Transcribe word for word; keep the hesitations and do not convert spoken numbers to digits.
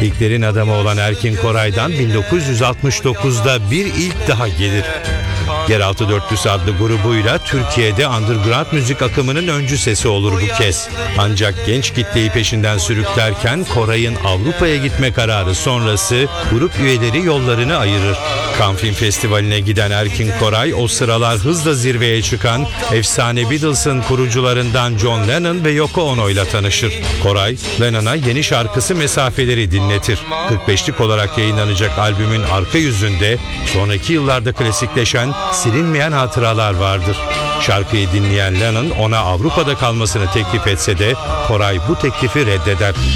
İlklerin adamı olan Erkin Koray'dan bin dokuz yüz altmış dokuzda bir ilk daha gelir. Yeraltı Dörtlüsü adlı grubuyla Türkiye'de underground müzik akımının öncü sesi olur bu kez. Ancak genç kitleyi peşinden sürüklerken Koray'ın Avrupa'ya gitme kararı sonrası grup üyeleri yollarını ayırır. Cannes Film Festivali'ne giden Erkin Koray o sıralar hızla zirveye çıkan efsane Beatles'ın kurucularından John Lennon ve Yoko Ono ile tanışır. Koray, Lennon'a yeni şarkısı Mesafeleri dinletir. kırk beşlik olarak yayınlanacak albümün arka yüzünde sonraki yıllarda klasikleşen Silinmeyen Hatıralar vardır. Şarkıyı dinleyen Lennon ona Avrupa'da kalmasını teklif etse de Koray bu teklifi reddeder.